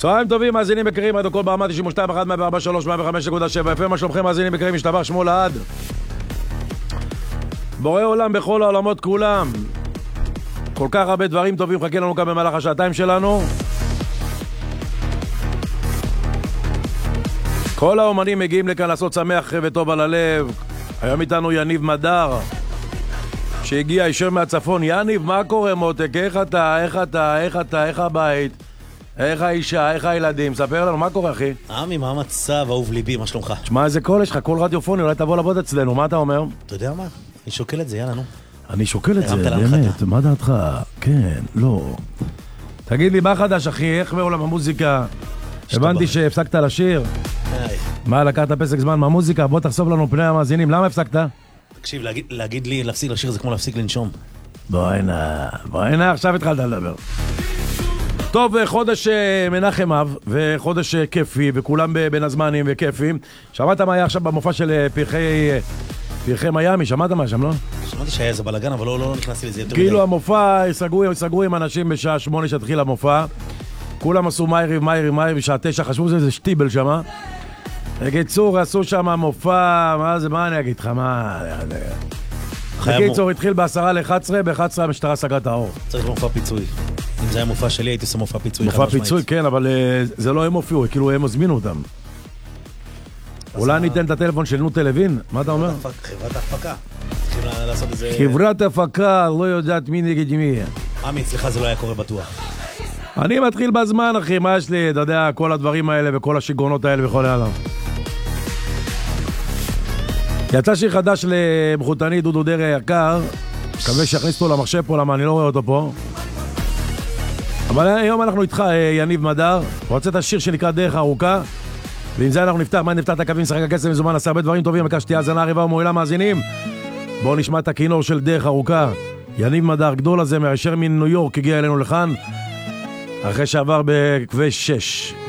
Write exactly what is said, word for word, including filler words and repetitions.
צהריים טובים, מאזינים יקרים, עד הכל ברמה תשעים ושתיים אחת מאה ארבע שלוש מאה וחמש נקודה שבע אף אם. מה שלומכם מאזינים יקרים? משתבח שמו לעד. בורא עולם בכל העולמות כולם. כל כך הרבה דברים טובים חכה לנו כאן במהלך השעתיים שלנו. כל האומנים מגיעים לכאן לעשות שמח וטוב על הלב. היום איתנו יניב מדר שהגיע ישר מהצפון. יניב, מה קורה מותק? איך אתה? איך אתה? איך אתה? איך הבית? איך האישה? איך הילדים? ספר לנו, מה קורה אחי? עמי, מה המצב? אהוב ליבי, מה שלומך? תשמע, איזה קול, יש לך קול רדיופוני, אולי תבוא לעבוד אצלנו, מה אתה אומר? אתה יודע מה? אני שוקל את זה, יאללה נו. אני שוקל את זה, באמת, מה דעתך? כן, לא. תגיד לי, מה חדש אחי? איך בעולם המוזיקה? הבנתי שהפסקת לשיר. מה, לקחת פסק זמן מהמוזיקה? בוא תחשוף לנו פני המאזינים, למה הפסקת? תקשיב, להגיד לי להפסיק לשיר זה כמו להפסיק לנשום. בוא הנה, בוא הנה, עכשיו התחלת לדבר. טוב, חודש מנחם אב, וחודש כיפי, וכולם בין הזמנים וכיפים. שמעת מה היה עכשיו במופע של פרחי, פרחי מיאמי? שמעת מה שם, לא? שמעתי שהיה איזה בלגן, אבל לא, לא נכנסתי לזה יותר כאילו המופע, סגרו, סגרו עם אנשים בשעה שמונה שהתחיל המופע. כולם עשו מייריב, מייריב, מייריב, בשעה תשע, חשבו שזה איזה שטיבל שם. בקיצור, עשו שם מופע, מה זה, מה אני אגיד לך, מה... בקיצור, התחיל בעשרה ל-אחת עשרה, ב-אחת עשרה המשטרה סגרה את האור. צריך מופע פיצוי. אם זה היה מופע שלי, הייתי עושה מופע פיצוי. מופע פיצוי, כן, אבל זה לא הם הופיעו, כאילו הם הזמינו אותם. אולי ניתן את הטלפון של נוטה לוין? מה אתה אומר? חברת הפקה. צריכים לעשות איזה... חברת הפקה, לא יודעת מי נגד מי. עמי, אצלך זה לא היה קורה בטוח. אני מתחיל בזמן, אחי, מה יש לי? אתה יודע, כל הדברים האלה וכל השיגעונות האלה וכל הלאה. יצא שיר חדש למחותני דודו דרעי היקר, מקווה שיכניס אותו למחשב פה, למה אני לא רואה אותו פה. אבל היום אנחנו איתך, יניב מדר, רוצה את השיר שנקרא דרך ארוכה, ועם זה אנחנו נפתח, מה נפתח את הקווים, שחק הכסף מזומן, עשה הרבה דברים טובים, מקשתי האזנה רבה ומועילה מאזינים. בואו נשמע את הכינור של דרך ארוכה. יניב מדר, גדול הזה, מהישר מניו יורק, הגיע אלינו לכאן, אחרי שעבר בכביש שש.